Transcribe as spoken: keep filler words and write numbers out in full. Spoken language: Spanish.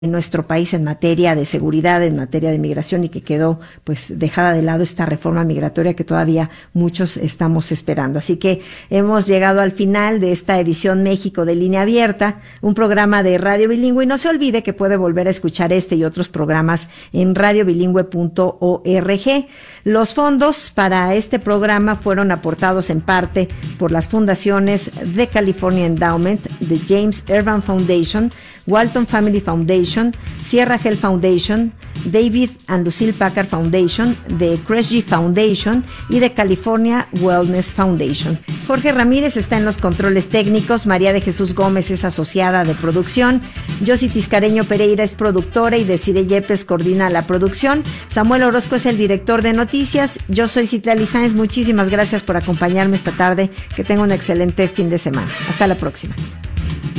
en nuestro país en materia de seguridad, en materia de migración, y que quedó pues dejada de lado esta reforma migratoria que todavía muchos estamos esperando. Así que hemos llegado al final de esta edición México de Línea Abierta, un programa de Radio Bilingüe, y no se olvide que puede volver a escuchar este y otros programas en radio bilingüe punto org. Los fondos para este programa fueron aportados en parte por las fundaciones The California Endowment, The James Urban Foundation, Walton Family Foundation, Sierra Health Foundation, David and Lucille Packard Foundation, The Kresge Foundation y The California Wellness Foundation. Jorge Ramírez está en los controles técnicos, María de Jesús Gómez es asociada de producción, Josie Tiscareño Pereira es productora y Desiree Yepes coordina la producción, Samuel Orozco es el director de noticias, yo soy Citlali Sáenz, muchísimas gracias por acompañarme esta tarde, que tenga un excelente fin de semana. Hasta la próxima.